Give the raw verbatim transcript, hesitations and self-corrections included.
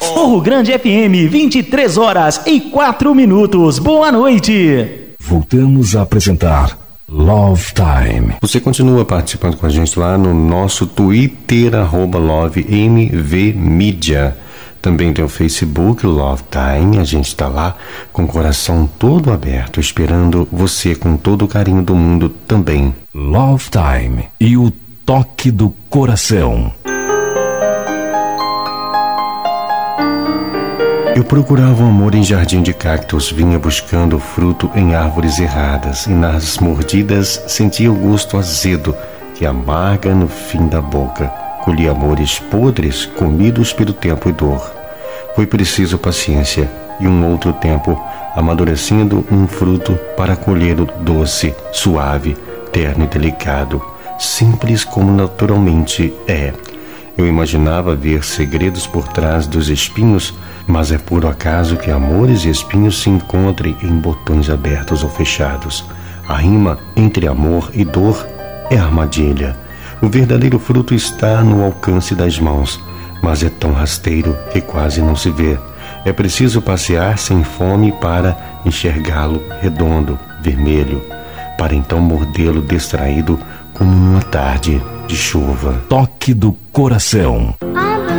Morro Grande F M, vinte e três horas e quatro minutos. Boa noite. Voltamos a apresentar Love Time. Você continua participando com a gente lá no nosso Twitter, arroba Love M V Mídia. Também tem o Facebook, Love Time. A gente está lá com o coração todo aberto, esperando você com todo o carinho do mundo também. Love Time e o toque do coração. Eu procurava o amor em jardim de cactos, vinha buscando fruto em árvores erradas, e nas mordidas sentia o gosto azedo que amarga no fim da boca. Colhi amores podres, comidos pelo tempo e dor. Foi preciso paciência e um outro tempo, amadurecendo um fruto para colher o doce, suave, terno e delicado, simples como naturalmente é. Eu imaginava ver segredos por trás dos espinhos, mas é por acaso que amores e espinhos se encontrem em botões abertos ou fechados. A rima entre amor e dor é armadilha. O verdadeiro fruto está no alcance das mãos, mas é tão rasteiro que quase não se vê. É preciso passear sem fome para enxergá-lo redondo, vermelho, para então mordê-lo distraído como numa tarde de chuva. Toque do coração.